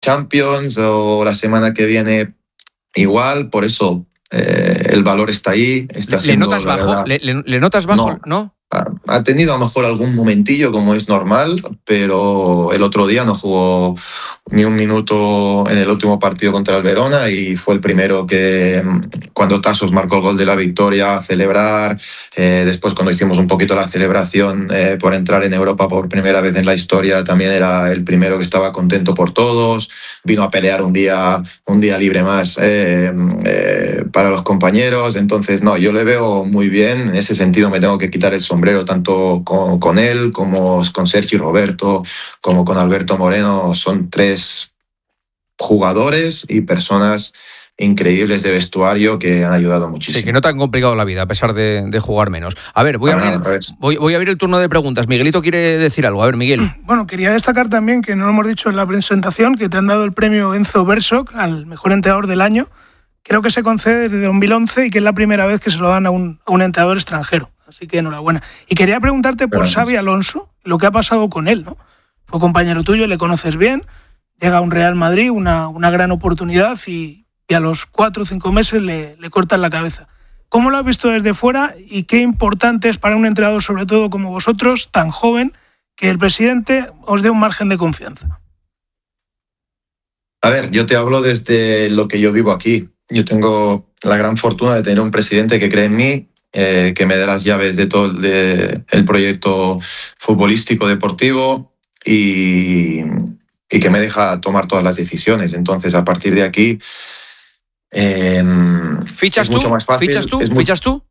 Champions, o la semana que viene igual, por eso el valor está ahí. ¿Le notas bajo? ¿Le notas bajo? ¿No? Ha tenido a lo mejor algún momentillo, como es normal, pero el otro día no jugó ni un minuto en el último partido contra el Verona y fue el primero que, cuando Tassos marcó el gol de la victoria, a celebrar. Después, cuando hicimos un poquito la celebración por entrar en Europa por primera vez en la historia, también era el primero que estaba contento por todos. Vino a pelear un día libre más para los compañeros. Entonces, no, yo le veo muy bien. En ese sentido me tengo que quitar el sombrero tanto con él como con Sergi Roberto, como con Alberto Moreno. Son 3 jugadores y personas increíbles de vestuario que han ayudado muchísimo. Sí, que no te han complicado la vida a pesar de jugar menos. A ver, voy a abrir el turno de preguntas. Miguelito quiere decir algo. A ver, Miguel. Bueno, quería destacar también, que no lo hemos dicho en la presentación, que te han dado el premio Enzo Bersok al mejor entrenador del año. Creo que se concede desde 2011 y que es la primera vez que se lo dan a un entrenador extranjero. Así que enhorabuena. Y quería preguntarte por Xabi Alonso, lo que ha pasado con él, ¿no? Fue compañero tuyo, le conoces bien, llega a un Real Madrid, una gran oportunidad y a los 4 o 5 meses le cortan la cabeza. ¿Cómo lo has visto desde fuera y qué importante es para un entrenador, sobre todo como vosotros, tan joven, que el presidente os dé un margen de confianza? A ver, yo te hablo desde lo que yo vivo aquí. Yo tengo la gran fortuna de tener un presidente que cree en mí, que me dé las llaves de todo el proyecto futbolístico deportivo y que me deja tomar todas las decisiones. Entonces, a partir de aquí, ¿Fichas es tú? mucho más fácil. ¿Fichas tú?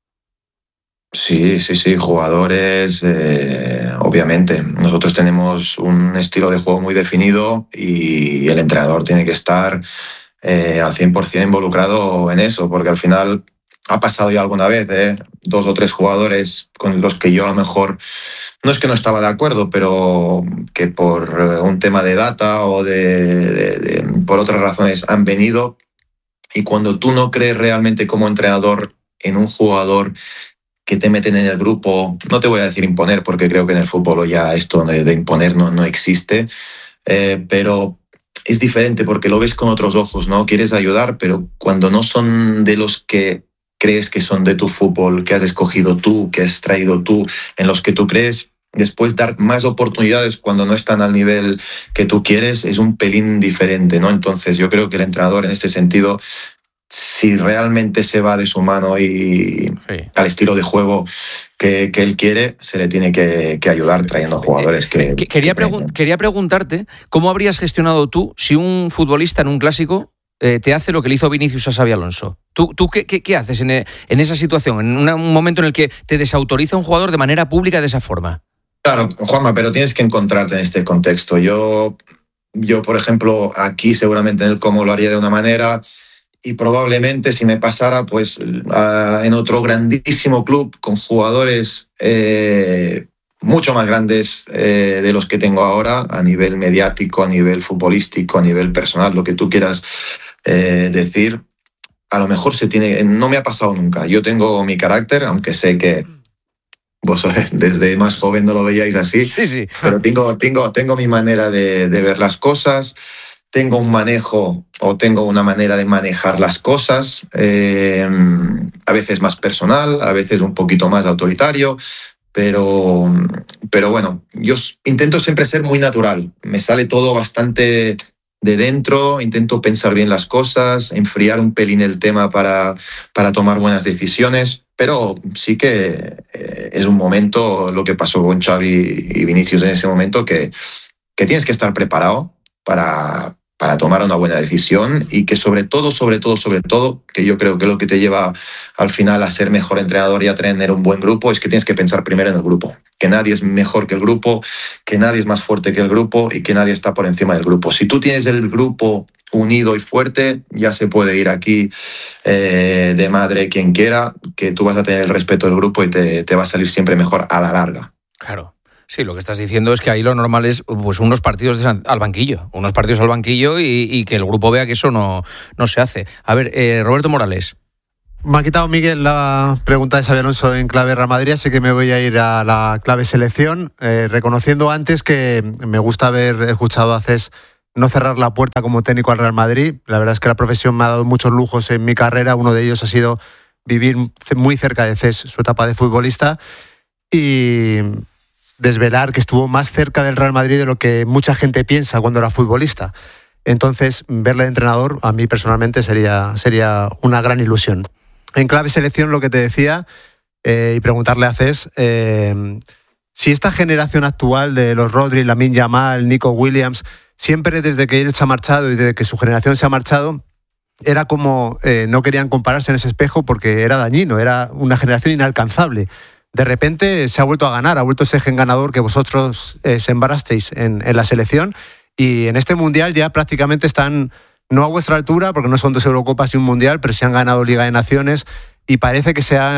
Sí, jugadores, obviamente. Nosotros tenemos un estilo de juego muy definido y el entrenador tiene que estar al 100% involucrado en eso, porque al final ha pasado ya alguna vez, 2 o 3 jugadores con los que yo a lo mejor no es que no estaba de acuerdo, pero que por un tema de data o por otras razones han venido, y cuando tú no crees realmente como entrenador en un jugador que te meten en el grupo, no te voy a decir imponer, porque creo que en el fútbol ya esto de imponer no existe, pero es diferente porque lo ves con otros ojos, ¿no? Quieres ayudar, pero cuando no son de los que crees que son de tu fútbol, que has escogido tú, que has traído tú, en los que tú crees, después dar más oportunidades cuando no están al nivel que tú quieres, es un pelín diferente, ¿no? Entonces yo creo que el entrenador en este sentido, si realmente se va de su mano y al estilo de juego que él quiere, se le tiene que ayudar trayendo jugadores que... Quería preguntarte, ¿cómo habrías gestionado tú si un futbolista en un clásico te hace lo que le hizo Vinicius a Xabi Alonso? ¿Tú qué haces en esa situación, en un momento en el que te desautoriza un jugador de manera pública de esa forma? Claro, Juanma, pero tienes que encontrarte en este contexto. Yo, por ejemplo, aquí seguramente en el cómo lo haría de una manera, y probablemente si me pasara pues en otro grandísimo club con jugadores mucho más grandes de los que tengo ahora, a nivel mediático, a nivel futbolístico, a nivel personal, lo que tú quieras decir, a lo mejor no me ha pasado nunca. Yo tengo mi carácter, aunque sé que vos desde más joven no lo veíais así, sí. Pero tengo mi manera de ver las cosas. Tengo un manejo o tengo una manera de manejar las cosas, a veces más personal, a veces un poquito más autoritario, pero bueno, yo intento siempre ser muy natural. Me sale todo bastante de dentro, intento pensar bien las cosas, enfriar un pelín el tema para tomar buenas decisiones, pero sí que es un momento, lo que pasó con Xavi y Vinicius en ese momento, que tienes que estar preparado para tomar una buena decisión, y que sobre todo, que yo creo que lo que te lleva al final a ser mejor entrenador y a tener un buen grupo es que tienes que pensar primero en el grupo, que nadie es mejor que el grupo, que nadie es más fuerte que el grupo y que nadie está por encima del grupo. Si tú tienes el grupo unido y fuerte, ya se puede ir aquí de madre quien quiera, que tú vas a tener el respeto del grupo y te va a salir siempre mejor a la larga. Claro. Sí, lo que estás diciendo es que ahí lo normal es pues unos partidos al banquillo y que el grupo vea que eso no se hace. A ver, Roberto Morales. Me ha quitado Miguel la pregunta de Xabi Alonso en clave Real Madrid, así que me voy a ir a la clave selección, reconociendo antes que me gusta haber escuchado a Cés no cerrar la puerta como técnico al Real Madrid. La verdad es que la profesión me ha dado muchos lujos en mi carrera. Uno de ellos ha sido vivir muy cerca de Cés, su etapa de futbolista, y desvelar que estuvo más cerca del Real Madrid de lo que mucha gente piensa cuando era futbolista. Entonces, verle de entrenador a mí personalmente sería una gran ilusión. En clave selección, lo que te decía, y preguntarle a Cés, si esta generación actual de los Rodri, Lamine Yamal, Nico Williams, siempre desde que él se ha marchado y desde que su generación se ha marchado, era como no querían compararse en ese espejo porque era dañino, era una generación inalcanzable. De repente se ha vuelto a ganar, ha vuelto ese gen ganador que vosotros sembrasteis en la selección, y en este Mundial ya prácticamente están, no a vuestra altura, porque no son 2 Eurocopas y un Mundial, pero se han ganado Liga de Naciones, y parece que se ha